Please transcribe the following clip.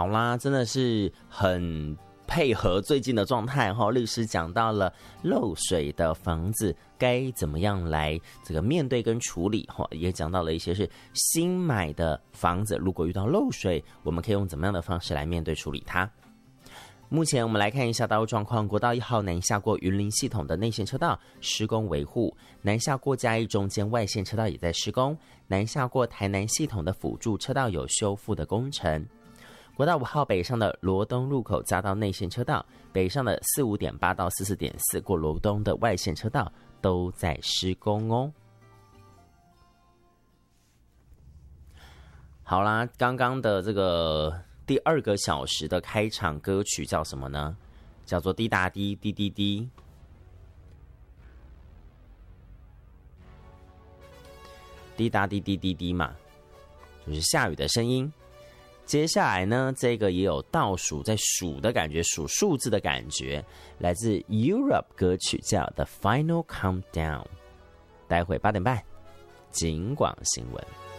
好啦，真的是很配合最近的状态哈。律师讲到了漏水的房子该怎么样来这个面对跟处理哈，也讲到了一些是新买的房子，如果遇到漏水，我们可以用怎么样的方式来面对处理它。目前我们来看一下道路状况，国道1号南下过云林系统的内线车道施工维护，南下过嘉义中间外线车道也在施工，南下过台南系统的辅助车道有修复的工程。国道5号北上的罗东入口匝道内线车道，北上的45.8到44.4过罗东的外线车道都在施工哦。好啦，刚刚的这个第2个小时的开场歌曲叫什么呢？叫做滴答滴滴滴滴。滴答滴滴滴滴嘛，就是下雨的声音。接下来呢，这个也有倒数在数的感觉，数数字的感觉，来自 Europe 歌曲叫 The Final Countdown。待会8点半，警广新闻。